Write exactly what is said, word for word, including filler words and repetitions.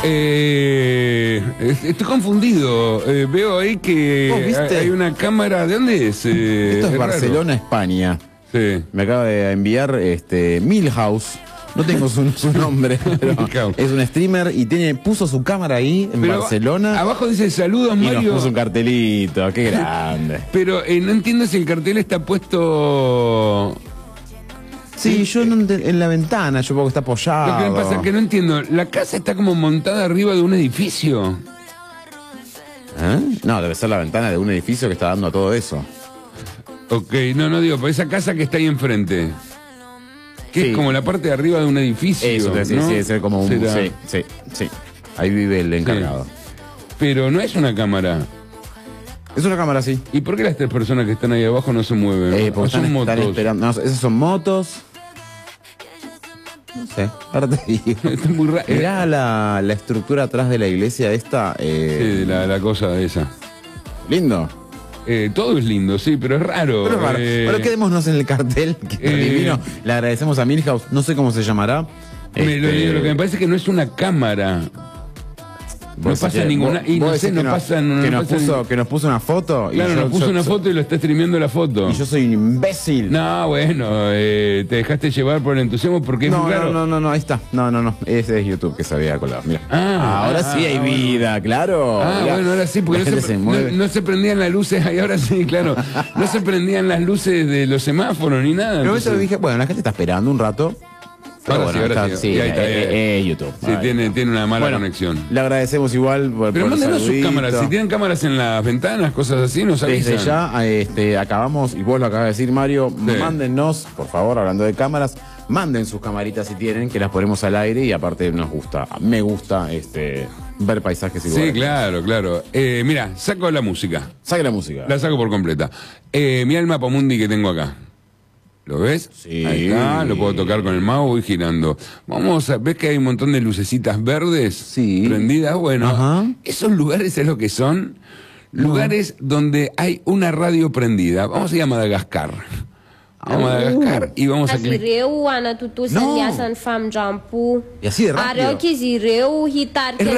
Eh, estoy confundido. Eh, veo ahí que ¿Viste? hay una cámara. ¿De dónde es? Eh, Esto es, es Barcelona, raro. España. Sí. Me acaba de enviar este Milhouse. No tengo su, su nombre, pero es un streamer y tiene puso su cámara ahí en Pero Barcelona. Abajo dice saludos, Y Mario. nos puso un cartelito, qué grande. Pero eh, no entiendo si el cartel está puesto. Sí, yo no ent- en la ventana, yo creo que está apoyado. Lo que me pasa es que no entiendo. La casa está como montada arriba de un edificio. ¿Eh? No, debe ser la ventana de un edificio que está dando a todo eso. Ok, no, no digo, pero esa casa que está ahí enfrente. Que Sí. es como la parte de arriba de un edificio. Eso te decía, ¿no? sí, debe ser como un... Será. Sí, sí, sí. Ahí vive el encargado. Pero no es una cámara. Es una cámara, sí. ¿Y por qué las tres personas que están ahí abajo no se mueven? Eh, ¿O porque son están, están motos? esperando. No, esas son motos. No sé, ahora te digo. Está muy raro. Mirá la, la estructura atrás de la iglesia esta. Eh, Sí, la, la cosa esa. Lindo. Eh, todo es lindo, sí, pero es raro. Pero es raro. Eh, Bueno, quedémonos en el cartel, que eh, es divino. Le agradecemos a Milhouse, no sé cómo se llamará. me lo, Este, lo que me parece es que no es una cámara. No vos pasa decís, ninguna. vos- Y no vos sé, decís no que pasa. No, que, no nos pasa puso, ni- que nos puso una foto. y Claro, yo- nos puso yo- una foto y lo está streameando la foto. Y yo soy un imbécil. No, bueno, eh, te dejaste llevar por el entusiasmo porque es No, muy raro. no, no, no, no, ahí está. No, no, no. Ese es YouTube que se había colado. Mira. Ah, ahora ah, sí hay ah, bueno. vida, claro. Ah, Mirá, bueno, ahora sí, porque la no gente se, se no- mueve. no se prendían las luces, ahí ahora sí, claro. No se prendían las luces de los semáforos ni nada. Pero eso entonces- dije, bueno, la gente está esperando un rato. Pero Ahora sí, bueno, ahora está- sí. Y ahí está, eh, ahí. eh, eh, YouTube. Sí, Ahí tiene, está. tiene una mala Bueno, conexión. Le agradecemos igual por, Pero por el mándenos sus saludito. cámaras. Si tienen cámaras en las ventanas, cosas así, nos avisan. Desde ya este, acabamos, y vos lo acabas de decir, Mario, mándennos, por favor, hablando de cámaras, manden sus camaritas si tienen, que las ponemos al aire y aparte nos gusta, me gusta este ver paisajes y Sí, lugares. claro, claro. Eh, mira, saco la música. Saque la música. La saco por completa. Eh, mira el mapamundi que tengo acá. ¿Lo ves? Sí. Ahí está, lo puedo tocar con el mouse, voy girando. Vamos a, ¿ves que hay un montón de lucecitas verdes? Sí. Prendidas, bueno. Ajá. Esos lugares es lo que son. Lugares donde hay una radio prendida. Vamos a ir a Madagascar. A Madagascar y vamos a... Azi clic- ireo ana tutu No. sanyasan fam jampu. Y así de rápido. Areo kizi ireo hitar Es